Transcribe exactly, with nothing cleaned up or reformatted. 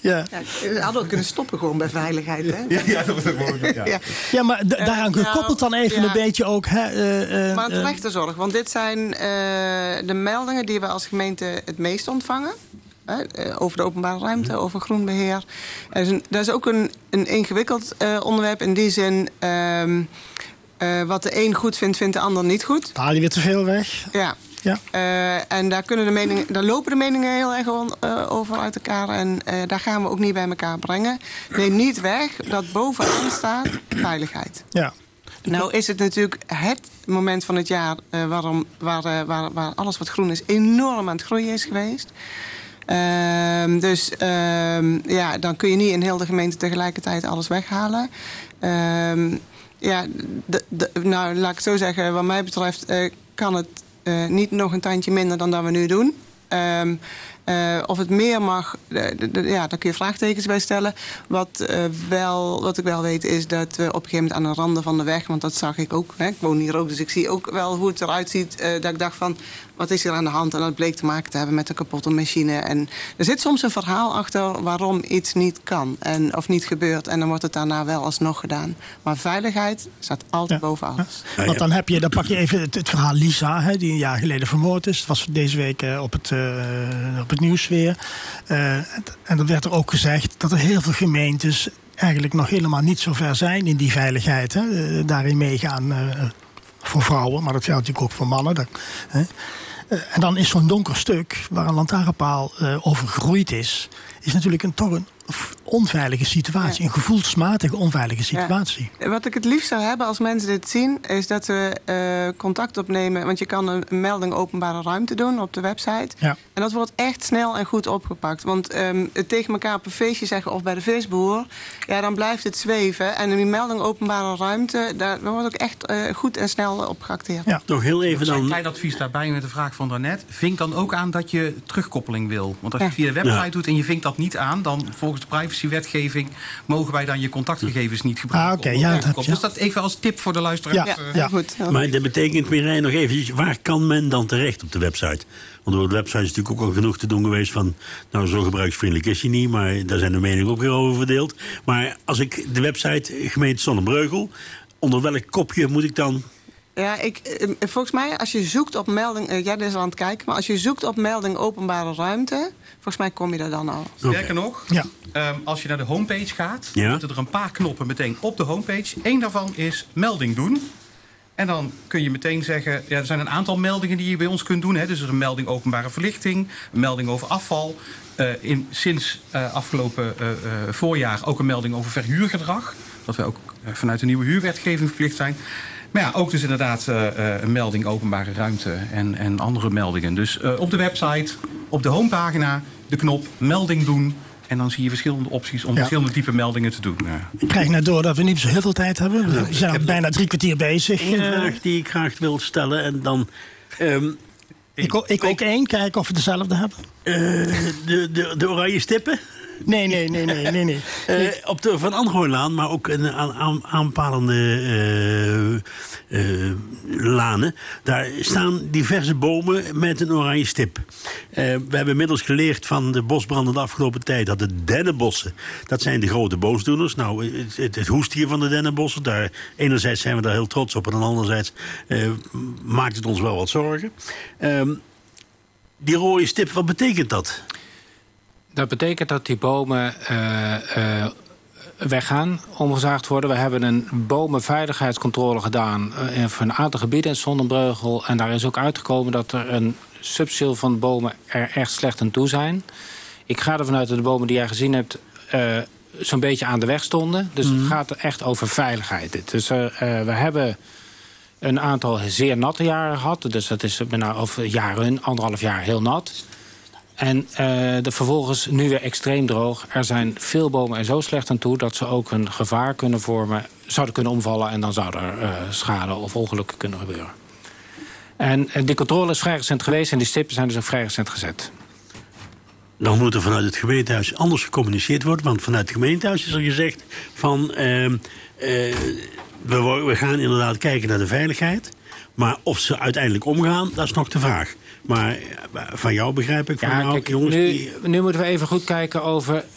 Ja. Ja, we hadden ook kunnen stoppen gewoon bij veiligheid. Hè? Ja, ja, dat was het mogelijk. Ja. Ja. Ja, maar d- daaraan nou, gekoppeld dan even ja. een beetje ook... Hè, uh, uh, Maar uh, rechterzorg, want dit zijn uh, de meldingen die we als gemeente het meest ontvangen. Hè, uh, over de openbare ruimte, mm. over groenbeheer. Dat is, een, dat is ook een, een ingewikkeld uh, onderwerp in die zin... Uh, uh, wat de een goed vindt, vindt de ander niet goed. haal je weer te veel weg. Ja. Ja. Uh, en daar, kunnen de meningen, daar lopen de meningen heel erg on, uh, over uit elkaar. En uh, daar gaan we ook niet bij elkaar brengen. Neem niet weg dat bovenaan staat veiligheid. Ja. Nou is het natuurlijk het moment van het jaar... Uh, waarom, waar, uh, waar, waar alles wat groen is enorm aan het groeien is geweest. Uh, dus uh, ja, dan kun je niet in heel de gemeente tegelijkertijd alles weghalen. Uh, ja, de, de, nou, laat ik het zo zeggen. Wat mij betreft uh, kan het uh, niet nog een tandje minder dan dat we nu doen. Um, uh, of het meer mag, de, de, de, ja, daar kun je vraagtekens bij stellen. Wat, uh, wel, wat ik wel weet is dat we op een gegeven moment aan de randen van de weg... want dat zag ik ook, hè, ik woon hier ook, dus ik zie ook wel hoe het eruit ziet... Uh, dat ik dacht van, wat is er aan de hand? En dat bleek te maken te hebben met een kapotte machine. En er zit soms een verhaal achter waarom iets niet kan en, of niet gebeurt. En dan wordt het daarna wel alsnog gedaan. Maar veiligheid staat altijd ja. boven alles. Ja. Want dan, heb je, dan pak je even het, het verhaal Lisa, hè, die een jaar geleden vermoord is. Het was deze week uh, op, het, uh, op het nieuws weer. Uh, en dan werd er ook gezegd dat er heel veel gemeentes... eigenlijk nog helemaal niet zo ver zijn in die veiligheid. Hè, uh, daarin meegaan uh, voor vrouwen, maar dat geldt natuurlijk ook voor mannen. Dat, hè. Uh, en dan is zo'n donker stuk waar een lantaarnpaal uh, over gegroeid is... is natuurlijk een, toch een onveilige situatie. Ja. Een gevoelsmatige onveilige situatie. Ja. Wat ik het liefst zou hebben als mensen dit zien... is dat we uh, contact opnemen. Want je kan een, een melding openbare ruimte doen op de website. Ja. En dat wordt echt snel en goed opgepakt. Want um, het tegen elkaar op een feestje zeggen of bij de visboer... ja, dan blijft het zweven. En die melding openbare ruimte... daar wordt ook echt uh, goed en snel op geacteerd. Ja. Nog heel even dan... Een klein advies daarbij met de vraag van daarnet. Vink dan ook aan dat je terugkoppeling wil. Want als je ja. via de website ja. doet en je vinkt dat niet aan... dan volgens de privacywetgeving mogen wij dan je contactgegevens niet gebruiken. Ah, okay, ja, dat, ja. Dus dat even als tip voor de luisteraars. Ja, ja. Ja. Goed, ja. Maar dat betekent, Mireille, nog even... waar kan men dan terecht op de website? Want door de website is natuurlijk ook al genoeg te doen geweest van... nou, zo gebruiksvriendelijk is hij niet, maar daar zijn de meningen ook weer over verdeeld. Maar als ik de website gemeente Zonnebreugel... onder welk kopje moet ik dan... Ja, ik, volgens mij, als je zoekt op melding... Uh, jij bent al aan het kijken, maar als je zoekt op melding openbare ruimte... volgens mij kom je daar dan al. Sterker okay. nog, ja. um, als je naar de homepage gaat... Ja. zitten er een paar knoppen meteen op de homepage. Eén daarvan is melding doen. En dan kun je meteen zeggen... Ja, er zijn een aantal meldingen die je bij ons kunt doen. Hè. Dus er is een melding openbare verlichting, een melding over afval... Uh, in, sinds uh, afgelopen uh, uh, voorjaar ook een melding over verhuurgedrag. Dat wij ook uh, vanuit de nieuwe huurwetgeving verplicht zijn... Maar ja, ook dus inderdaad uh, een melding openbare ruimte en, en andere meldingen. Dus uh, op de website, op de homepagina, de knop melding doen. En dan zie je verschillende opties om ja. verschillende type meldingen te doen. Ja. Ik krijg net door dat we niet zo heel veel tijd hebben. We zijn al bijna drie kwartier bezig. Eén vraag die ik graag wil stellen en dan... Um, ik, ik ook één, kijken of we dezelfde hebben. Uh, de, de, de oranje stippen? Nee, nee, nee, nee, nee. nee. Uh, op de Van Anrooilaan, maar ook een aan, aan, aanpalende uh, uh, lanen. Daar staan diverse bomen met een oranje stip. Uh, we hebben inmiddels geleerd van de bosbranden de afgelopen tijd... dat de dennenbossen, dat zijn de grote boosdoeners. Nou, het, het, het hoest hier van de dennenbossen. Daar, enerzijds zijn we daar heel trots op... en anderzijds uh, maakt het ons wel wat zorgen. Uh, die rode stip, wat betekent dat? Dat betekent dat die bomen uh, uh, weggaan, omgezaagd worden. We hebben een bomenveiligheidscontrole gedaan uh, in een aantal gebieden in Zonnebreugel. En daar is ook uitgekomen dat er een substantieel van bomen er echt slecht aan toe zijn. Ik ga ervan uit dat de bomen die jij gezien hebt... Uh, zo'n beetje aan de weg stonden. Dus mm. het gaat er echt over veiligheid. Dus uh, uh, we hebben een aantal zeer natte jaren gehad. Dus dat is nou, of jaren, anderhalf jaar heel nat... En uh, de, vervolgens nu weer extreem droog. Er zijn veel bomen er zo slecht aan toe... dat ze ook een gevaar kunnen vormen, zouden kunnen omvallen... en dan zou er uh, schade of ongelukken kunnen gebeuren. En uh, die controle is vrij recent geweest... en die stippen zijn dus ook vrij recent gezet. Dan moet er vanuit het gemeentehuis anders gecommuniceerd worden... want vanuit het gemeentehuis is er gezegd van... Uh, uh, we, we gaan inderdaad kijken naar de veiligheid... maar of ze uiteindelijk omgaan, dat is nog de vraag... Maar van jou begrijp ik van ja, nou, kijk, jongens... Nu, die... nu moeten we even goed kijken over